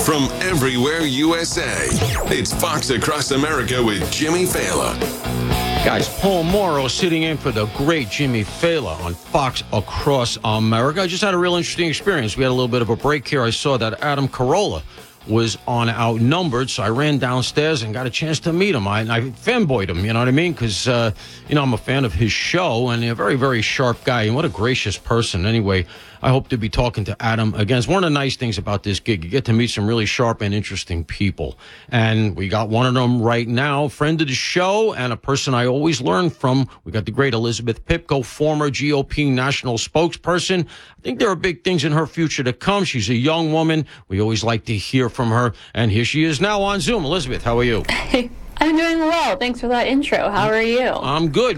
from everywhere USA. It's Fox Across America with Jimmy Fallon. Guys, Paul Morrow sitting in for the great Jimmy Fallon on Fox Across America. I just had a real interesting experience. We had a little bit of a break here. I saw that Adam Carolla was on Outnumbered, so I ran downstairs and got a chance to meet him. I fanboyed him, you know what I mean? Because, I'm a fan of his show, and a very, very sharp guy, and what a gracious person. Anyway, I hope to be talking to Adam again. It's one of the nice things about this gig. You get to meet some really sharp and interesting people. And we got one of them right now, friend of the show and a person I always learn from. We got the great Elizabeth Pipko, former GOP national spokesperson. I think there are big things in her future to come. She's a young woman. We always like to hear from her. And here she is now on Zoom. Elizabeth, how are you? Hey, I'm doing well. Thanks for that intro. How are you? I'm good.